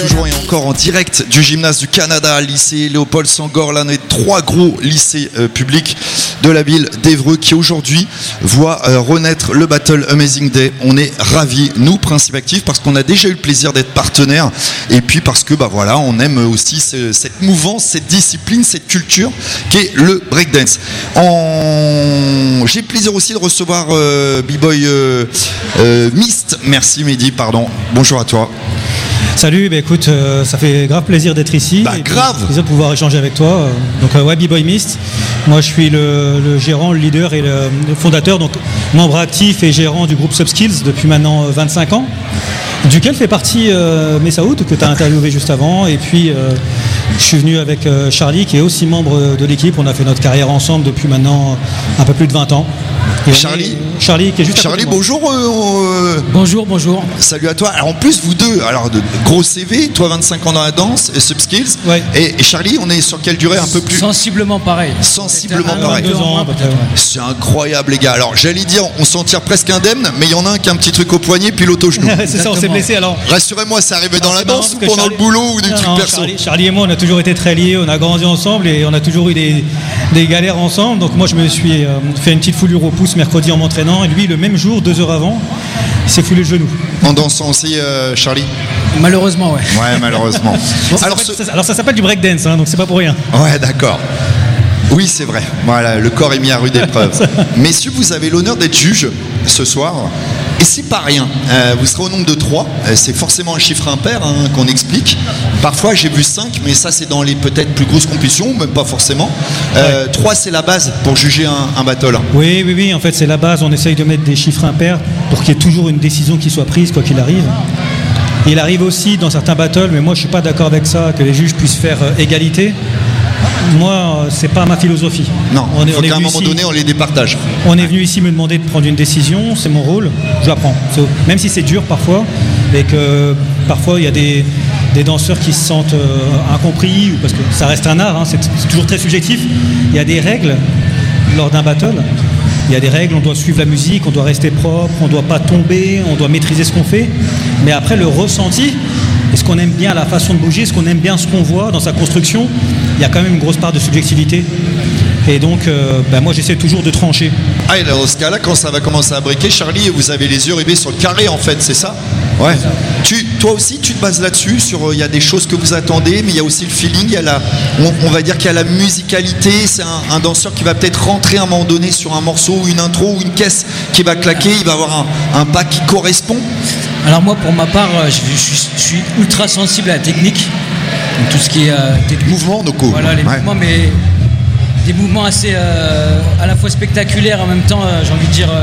Toujours et encore en direct du gymnase du Canada, lycée Léopold Senghor, l'un des 3 gros lycées publics de la ville d'Évreux qui aujourd'hui voit renaître le Battle Amazing Day. On est ravis, nous, Principe Actif, parce qu'on a déjà eu le plaisir d'être partenaire et puis parce que voilà, on aime aussi cette mouvance, cette discipline, cette culture qui est le breakdance. J'ai le plaisir aussi de recevoir B-Boy Mist. Merci Mehdi, pardon. Bonjour à toi. Salut, écoute, ça fait grave plaisir d'être ici. Grave. Plaisir de pouvoir échanger avec toi. Donc ouais, B-Boy Mist. Moi, je suis le gérant, le leader et le fondateur, donc membre actif et gérant du groupe Subskills depuis maintenant 25 ans, duquel fait partie Messaoud, que tu as interviewé juste avant. Et puis, je suis venu avec Charlie, qui est aussi membre de l'équipe. On a fait notre carrière ensemble depuis maintenant un peu plus de 20 ans. Et Charlie qui est juste Charlie, bonjour. Bonjour. Salut à toi. Alors en plus vous deux, alors de gros CV, toi 25 ans dans la danse, Subskills, ouais. et Charlie, on est sur quelle durée un peu plus Sensiblement pareil. Sensiblement pareil. 2 ans peut-être. Ouais. C'est incroyable les gars. Alors j'allais dire, on s'en tire presque indemne, mais il y en a un qui a un petit truc au poignet puis l'autre au genou. C'est ça, on s'est blessé alors. Rassurez-moi, c'est arrivé dans la danse ou pendant le boulot ou des trucs perso? Charlie et moi, on a toujours été très liés, on a grandi ensemble et on a toujours eu des galères ensemble. Donc moi, je me suis fait une petite foulure au pouce mercredi en m'entraînant. Et lui, le même jour, 2 heures avant, il s'est foulé le genou. En dansant aussi, Charlie? Malheureusement, ouais. Ouais, malheureusement. Bon, alors ça s'appelle du breakdance, hein, donc c'est pas pour rien. Ouais, d'accord. Oui, c'est vrai. Voilà, le corps est mis à rude épreuve. Messieurs, vous avez l'honneur d'être juge ce soir. Et c'est pas rien. Vous serez au nombre de 3. C'est forcément un chiffre impair qu'on explique. Parfois, j'ai vu 5, mais ça, c'est dans les peut-être plus grosses compétitions, même pas forcément. 3, c'est la base pour juger un battle. Oui. En fait, c'est la base. On essaye de mettre des chiffres impairs pour qu'il y ait toujours une décision qui soit prise, quoi qu'il arrive. Il arrive aussi dans certains battles, mais moi, je suis pas d'accord avec ça, que les juges puissent faire égalité. Moi, c'est pas ma philosophie. Non, il faut qu'à un moment donné, on les départage. On est venu ici me demander de prendre une décision, c'est mon rôle, je la prends. Même si c'est dur parfois, et que parfois il y a des danseurs qui se sentent incompris, parce que ça reste un art, c'est toujours très subjectif. Il y a des règles lors d'un battle. Il y a des règles, on doit suivre la musique, on doit rester propre, on ne doit pas tomber, on doit maîtriser ce qu'on fait. Mais après, le ressenti, est-ce qu'on aime bien la façon de bouger, est-ce qu'on aime bien ce qu'on voit dans sa construction, il y a quand même une grosse part de subjectivité. Et donc, moi, j'essaie toujours de trancher. Ah, et dans ce cas-là, quand ça va commencer à briquer, Charlie, vous avez les yeux rivés sur le carré, en fait, c'est ça? Ouais. Toi aussi, tu te bases là-dessus, il y a des choses que vous attendez, mais il y a aussi le feeling, on va dire qu'il y a la musicalité, c'est un danseur qui va peut-être rentrer à un moment donné sur un morceau, ou une intro, ou une caisse qui va claquer, il va avoir un pas qui correspond. Alors moi, pour ma part, je suis ultra sensible à la technique, donc tout ce qui est technique. Mouvement, Noko. Voilà, les mouvements, mais des mouvements assez à la fois spectaculaires, en même temps, j'ai envie de dire...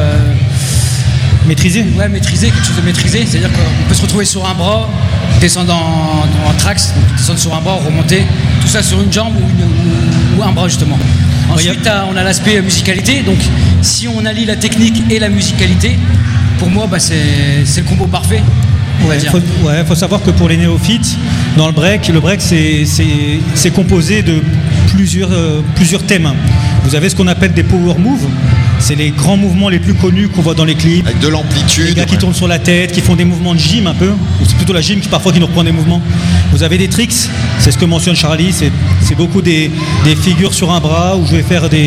Maîtriser. Ouais, maîtriser, quelque chose de maîtrisé. C'est-à-dire qu'on peut se retrouver sur un bras, descendre en trax, donc descendre sur un bras, remonter, tout ça sur une jambe ou un bras justement. Ensuite, on a l'aspect musicalité, donc si on allie la technique et la musicalité, pour moi, c'est le combo parfait. Il faut savoir que pour les néophytes, dans le break c'est composé de plusieurs thèmes. Vous avez ce qu'on appelle des power moves. C'est les grands mouvements les plus connus qu'on voit dans les clips. Avec de l'amplitude. Les gars qui tournent sur la tête, qui font des mouvements de gym un peu. C'est plutôt la gym qui parfois qui nous reprend des mouvements. Vous avez des tricks, c'est ce que mentionne Charlie. C'est beaucoup des figures sur un bras où je vais faire des